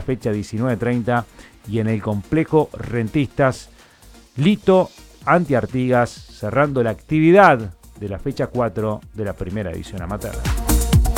fecha 19:30 y en el complejo Rentistas, Lito ante Artigas, cerrando la actividad de la fecha 4 de la primera edición amateur.